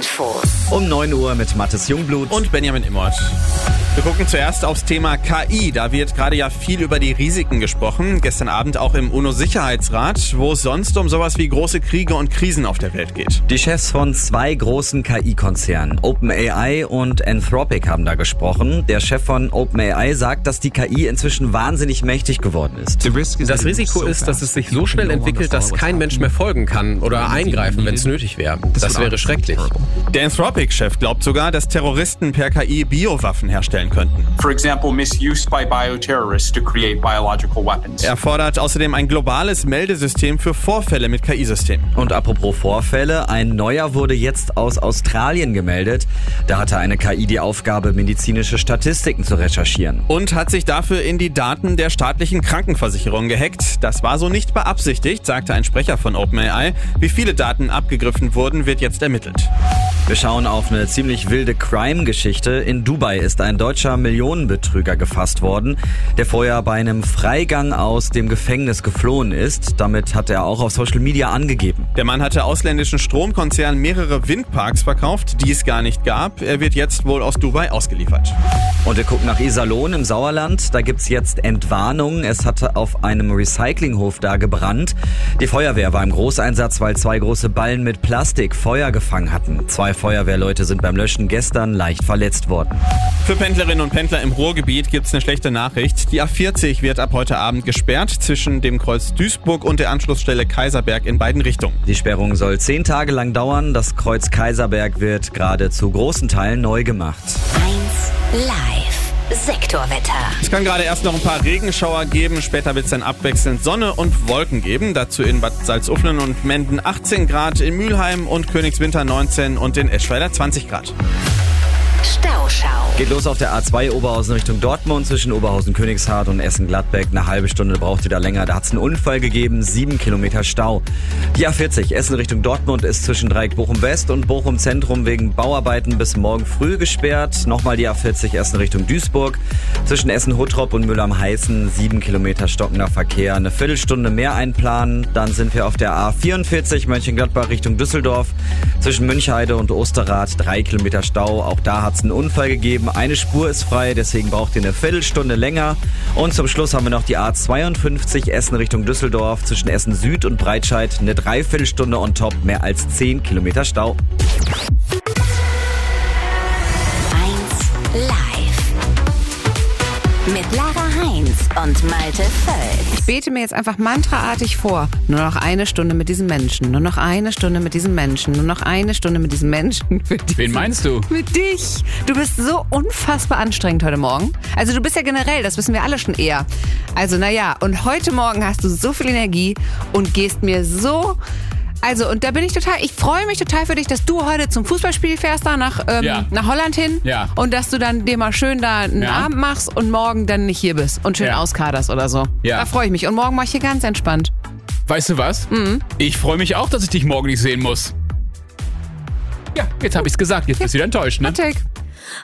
Info. Um 9 Uhr mit Mathis Jungblut und Benjamin Immert. Wir gucken zuerst aufs Thema KI. Da wird gerade ja viel über die Risiken gesprochen. Gestern Abend auch im UNO-Sicherheitsrat, wo es sonst um sowas wie große Kriege und Krisen auf der Welt geht. Die Chefs von 2 großen KI-Konzernen, OpenAI und Anthropic, haben da gesprochen. Der Chef von OpenAI sagt, dass die KI inzwischen wahnsinnig mächtig geworden ist. Das Risiko ist, dass es sich so schnell entwickelt, dass kein Mensch mehr folgen kann oder eingreifen, wenn es nötig wäre. Das wäre schrecklich. Der Anthropic-Chef glaubt sogar, dass Terroristen per KI Biowaffen herstellen könnten. For example, misuse by bioterrorists to create biological weapons. Er fordert außerdem ein globales Meldesystem für Vorfälle mit KI-Systemen. Und apropos Vorfälle, ein neuer wurde jetzt aus Australien gemeldet. Da hatte eine KI die Aufgabe, medizinische Statistiken zu recherchieren. Und hat sich dafür in die Daten der staatlichen Krankenversicherung gehackt. Das war so nicht beabsichtigt, sagte ein Sprecher von OpenAI. Wie viele Daten abgegriffen wurden, wird jetzt ermittelt. Wir schauen auf eine ziemlich wilde Crime-Geschichte. In Dubai ist ein deutscher Millionenbetrüger gefasst worden, der vorher bei einem Freigang aus dem Gefängnis geflohen ist. Damit hat er auch auf Social Media angegeben. Der Mann hatte ausländischen Stromkonzernen mehrere Windparks verkauft, die es gar nicht gab. Er wird jetzt wohl aus Dubai ausgeliefert. Und wir gucken nach Iserlohn im Sauerland. Da gibt's jetzt Entwarnung. Es hatte auf einem Recyclinghof da gebrannt. Die Feuerwehr war im Großeinsatz, weil 2 große Ballen mit Plastik Feuer gefangen hatten. 2 Feuerwehrleute sind beim Löschen gestern leicht verletzt worden. Für Pendlerinnen und Pendler im Ruhrgebiet gibt's eine schlechte Nachricht. Die A40 wird ab heute Abend gesperrt zwischen dem Kreuz Duisburg und der Anschlussstelle Kaiserberg in beiden Richtungen. Die Sperrung soll 10 Tage lang dauern. Das Kreuz Kaiserberg wird gerade zu großen Teilen neu gemacht. 1 Live. Sektorwetter. Es kann gerade erst noch ein paar Regenschauer geben, später wird es dann abwechselnd Sonne und Wolken geben. Dazu in Bad Salzuflen und Menden 18 Grad, in Mülheim und Königswinter 19 und in Eschweiler 20 Grad. Stauschau. Geht los auf der A2 Oberhausen Richtung Dortmund zwischen Oberhausen-Königshardt und Essen-Gladbeck. Eine halbe Stunde braucht ihr da länger. Da hat es einen Unfall gegeben, 7 Kilometer Stau. Die A40 Essen Richtung Dortmund ist zwischen Dreieck Bochum-West und Bochum-Zentrum wegen Bauarbeiten bis morgen früh gesperrt. Nochmal die A40 Essen Richtung Duisburg. Zwischen Essen-Huttrop und Müllheim-Heißen 7 Kilometer stockender Verkehr. Eine Viertelstunde mehr einplanen. Dann sind wir auf der A44 Mönchengladbach Richtung Düsseldorf. Zwischen Münchheide und Osterrad 3 Kilometer Stau. Auch da hat es einen Unfall gegeben. Eine Spur ist frei, deswegen braucht ihr eine Viertelstunde länger. Und zum Schluss haben wir noch die A52 Essen Richtung Düsseldorf. Zwischen Essen Süd und Breitscheid eine Dreiviertelstunde on top, mehr als 10 Kilometer Stau. 1 Live. Mit Lara Heinz und Malte Völz. Ich bete mir jetzt einfach mantraartig vor. Nur noch eine Stunde mit diesem Menschen. Nur noch eine Stunde mit diesem Menschen. Nur noch eine Stunde mit diesem Menschen. Wen meinst du? Mit dich. Du bist so unfassbar anstrengend heute Morgen. Also du bist ja generell, das wissen wir alle schon eher. Also naja, und heute Morgen hast du so viel Energie und gehst mir so... Also, und da bin ich freue mich total für dich, dass du heute zum Fußballspiel fährst, da nach Holland hin. Ja. Und dass du dann dir mal schön da einen Abend machst und morgen dann nicht hier bist und schön auskaderst oder so. Ja. Da freue ich mich. Und morgen mache ich hier ganz entspannt. Weißt du was? Ich freue mich auch, dass ich dich morgen nicht sehen muss. Ja, jetzt habe ich's gesagt. Jetzt bist du wieder enttäuscht, ne? Take.